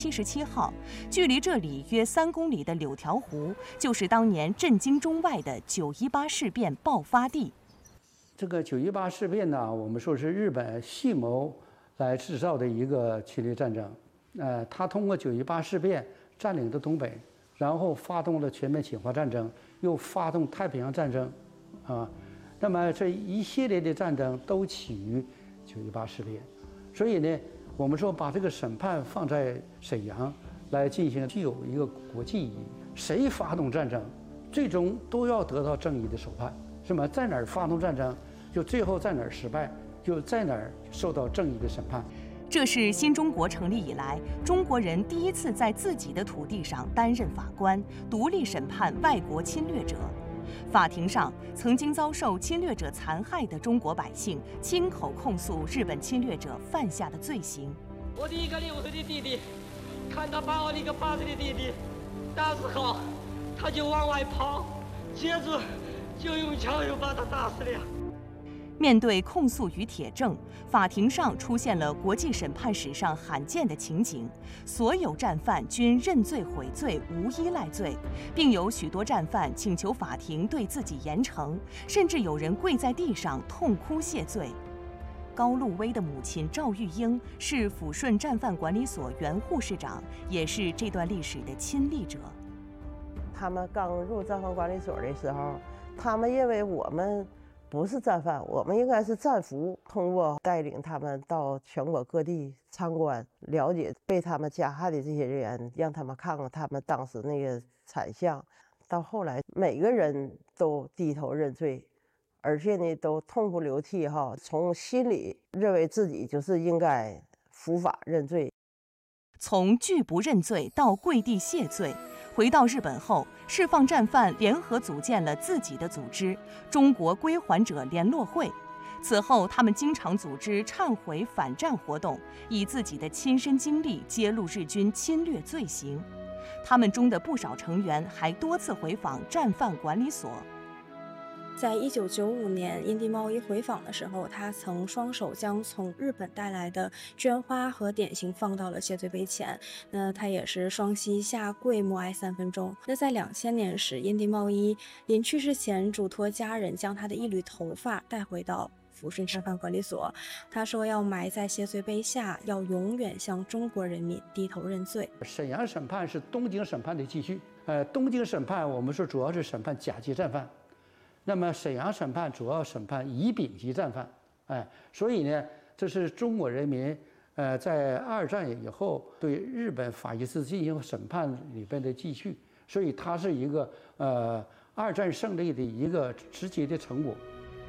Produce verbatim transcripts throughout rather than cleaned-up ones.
七十七号，距离这里约三公里的柳条湖，就是当年震惊中外的九一八事变爆发地。 这个九一八事变呢，我们说是日本蓄谋来制造的一个侵略战争。呃，他通过九一八事变占领了东北，然后发动了全面侵华战争，又发动太平洋战争，啊，那么这一系列的战争都起于九一八事变。所以呢，我们说把这个审判放在沈阳来进行，具有一个国际意义。谁发动战争，最终都要得到正义的审判，是吗？在哪儿发动战争，就最后在哪儿失败，就在哪儿受到正义的审判。 这是新中国成立以来，中国人第一次在自己的土地上担任法官，独立审判外国侵略者。法庭上，曾经遭受侵略者残害的中国百姓亲口控诉日本侵略者犯下的罪行。 我的一个六岁的弟弟，看他把我的一个八岁的弟弟打死后，他就往外跑，接着就用枪又把他打死了。 面对控诉与铁证，法庭上出现了国际审判史上罕见的情景：所有战犯均认罪悔罪，无一赖罪，并有许多战犯请求法庭对自己严惩，甚至有人跪在地上痛哭谢罪。高路威的母亲赵玉英是抚顺战犯管理所原护士长，也是这段历史的亲历者。 他们刚入战犯管理所的时候，他们认为我们不是战犯，我们应该是战俘。通过带领他们到全国各地参观，了解被他们加害的这些人员，让他们看看他们当时那个惨象。到后来，每个人都低头认罪，而且呢，都痛哭流涕哈，从心里认为自己就是应该伏法认罪。 从拒不认罪到跪地谢罪。回到日本后，释放战犯联合组建了自己的组织——中国归还者联络会。此后，他们经常组织忏悔反战活动，以自己的亲身经历揭露日军侵略罪行。他们中的不少成员还多次回访战犯管理所。 在一九九五年因地茂一回访的时候，他曾双手将从日本带来的绢花和点心放到了谢罪碑前。那他也是双膝下跪默哀三分钟。那在两千年时，因地茂一临去世前嘱托家人将他的一缕头发带回到抚顺战犯管理所。他说要埋在谢罪碑下，要永远向中国人民低头认罪。 沈阳审判是东京审判的继续。呃，东京审判我们说主要是审判甲级战犯。那么沈阳审判主要审判乙丙级战犯，哎，所以呢，这是中国人民呃在二战以后对日本法西斯进行审判里边的继续，所以它是一个呃二战胜利的一个直接的成果。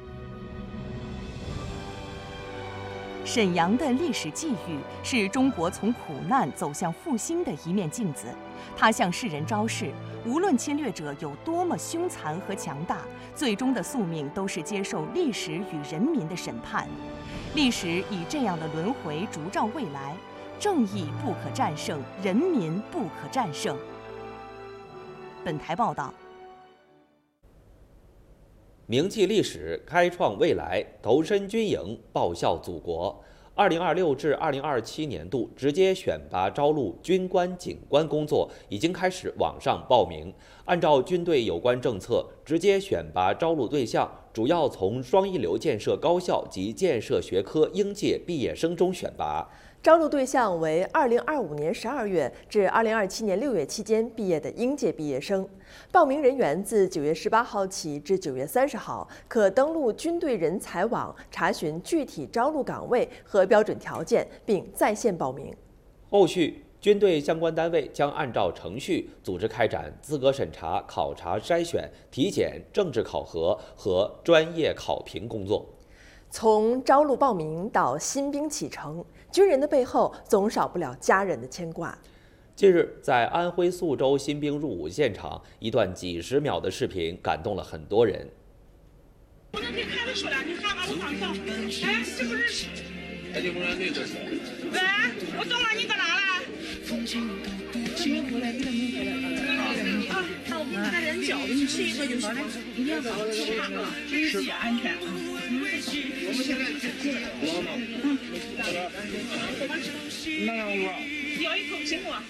沈阳的历史际遇是中国从苦难走向复兴的一面镜子，它向世人昭示，无论侵略者有多么凶残和强大，最终的宿命都是接受历史与人民的审判。历史以这样的轮回烛照未来，正义不可战胜，人民不可战胜。本台报道。 铭记历史，开创未来，投身军营，报效祖国。二零二六至二零二七年度直接选拔招录军官、警官工作已经开始网上报名。按照军队有关政策，直接选拔招录对象主要从双一流建设高校及建设学科应届毕业生中选拔。 招录对象为二零二五年十二月至二零二七年六月期间毕业的应届毕业生。报名人员自九月十八号起至九月三十号，可登录军队人才网查询具体招录岗位和标准条件，并在线报名。 后续，军队相关单位将按照程序组织开展资格审查、考察筛选、体检、政治考核和专业考评工作。 从招录报名到新兵启程，军人的背后总少不了家人的牵挂。 近日，在安徽宿州新兵入伍现场，一段几十秒的视频感动了很多人。 我都给孩子说了，你看吧，我放手，哎，是不是？哎，你不让对这是？喂，我懂了，你搁哪了？请回来，给他们回来。啊，那我给你带点饺子，你吃一个就行了，一定要早点吃啊，注意自己安全。我们现在进来了吗？嗯。那让我。咬一口苹果。